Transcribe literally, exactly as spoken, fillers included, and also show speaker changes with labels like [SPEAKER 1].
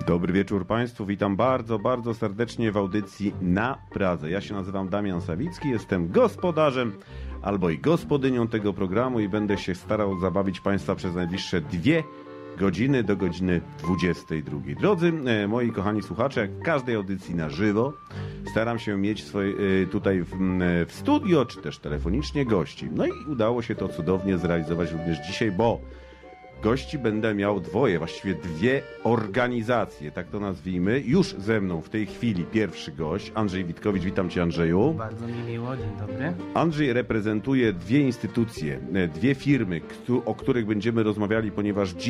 [SPEAKER 1] Dobry wieczór Państwu, witam bardzo, bardzo serdecznie w audycji Na Pradze. Ja się nazywam Damian Sawicki, jestem gospodarzem albo i gospodynią tego programu i będę się starał zabawić Państwa przez najbliższe dwie godziny do godziny dwudziestej drugiej. Drodzy e, moi kochani słuchacze, jak w każdej audycji na żywo staram się mieć swoje, e, tutaj w, e, w studio, czy też telefonicznie gości. No i udało się to cudownie zrealizować również dzisiaj, bo gości będę miał dwoje, właściwie dwie organizacje, tak to nazwijmy. Już ze mną w tej chwili pierwszy gość, Andrzej Witkowicz. Witam Cię, Andrzeju.
[SPEAKER 2] Bardzo mi miło, dzień dobry.
[SPEAKER 1] Andrzej reprezentuje dwie instytucje, dwie firmy, o których będziemy rozmawiali, ponieważ dziś